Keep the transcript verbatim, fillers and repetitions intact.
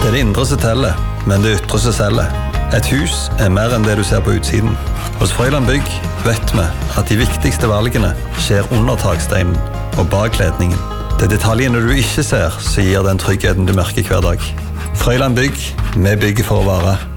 Det er det indre som teller, men det ytre som selger. Et hus er mer enn det du ser på utsiden. Hos Frøyland Bygg vet vi at de viktigste valgene skjer under taksteinen og bak ledningen. Det er detaljene du ikke ser som gir den tryggheten du merker hver dag. Frøyland Bygg, vi bygger for å vare.